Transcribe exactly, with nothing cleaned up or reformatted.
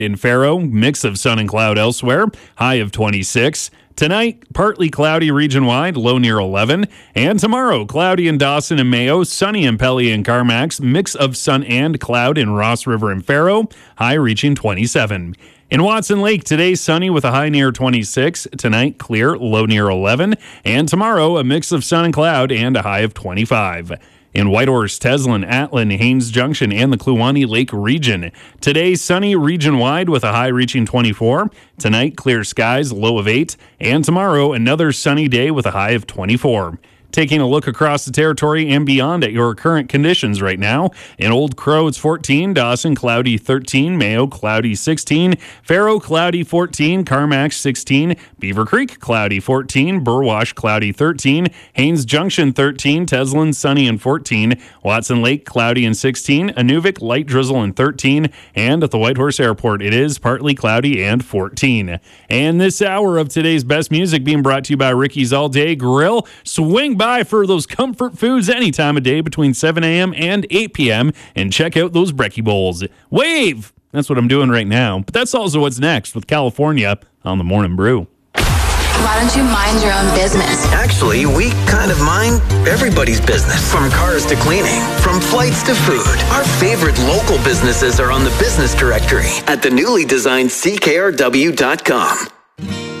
In Faro, mix of sun and cloud elsewhere, high of twenty-six. Tonight, partly cloudy region-wide, low near eleven. And tomorrow, cloudy in Dawson and Mayo, sunny in Pelly and Carmax, mix of sun and cloud in Ross River and Faro, high reaching twenty-seven. In Watson Lake, today sunny with a high near twenty-six. Tonight, clear, low near eleven. And tomorrow, a mix of sun and cloud and a high of twenty-five. In Whitehorse, Teslin, Atlin, Haines Junction, and the Kluwani Lake region. Today, sunny region-wide with a high reaching twenty-four. Tonight, clear skies, low of eight. And tomorrow, another sunny day with a high of twenty-four. Taking a look across the territory and beyond at your current conditions right now. In Old Crow, it's fourteen. Dawson, cloudy thirteen. Mayo, cloudy sixteen. Faro, cloudy fourteen. Carmax, sixteen. Beaver Creek, cloudy fourteen. Burwash, cloudy thirteen. Haines Junction, thirteen. Teslin, sunny and fourteen. Watson Lake, cloudy and sixteen. Inuvik, light drizzle and thirteen. And at the Whitehorse Airport, it is partly cloudy and fourteen. And this hour of today's best music being brought to you by Ricky's All Day Grill. Swing by for those comfort foods any time of day between seven a.m. and eight p.m. and check out those brekkie bowls. Wave! That's what I'm doing right now. But that's also what's next with California on the Morning Brew. Why don't you mind your own business? Actually, we kind of mind everybody's business. From cars to cleaning, from flights to food. Our favorite local businesses are on the business directory at the newly designed C K R W dot com.